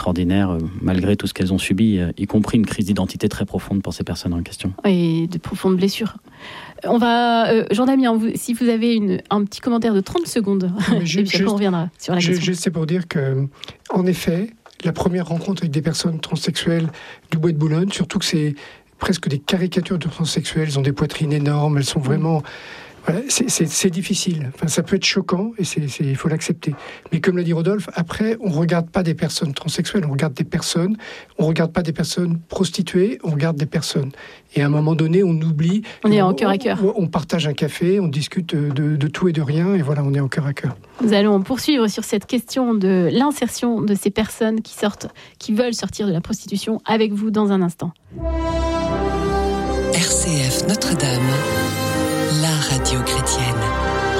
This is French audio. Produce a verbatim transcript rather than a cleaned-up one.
extraordinaire, euh, malgré tout ce qu'elles ont subi, euh, y compris une crise d'identité très profonde pour ces personnes en question. Et de profondes blessures. On va, euh, Jean-Damien, vous, si vous avez une, un petit commentaire de trente secondes, je, et puis après on reviendra sur la je, question. Je sais pour dire que, en effet, la première rencontre avec des personnes transsexuelles du Bois de Boulogne, surtout que c'est presque des caricatures de transsexuels, elles ont des poitrines énormes, elles sont vraiment... Voilà, c'est, c'est, c'est difficile. Enfin, ça peut être choquant et c'est, c'est, il faut l'accepter. Mais comme l'a dit Rodolphe, après, on ne regarde pas des personnes transsexuelles, on regarde des personnes. On ne regarde pas des personnes prostituées, on regarde des personnes. Et à un moment donné, on oublie. On est en on, cœur à cœur. On, on partage un café, on discute de, de tout et de rien, et voilà, on est en cœur à cœur. Nous allons poursuivre sur cette question de l'insertion de ces personnes qui sortent, qui veulent sortir de la prostitution avec vous dans un instant. R C F Notre-Dame.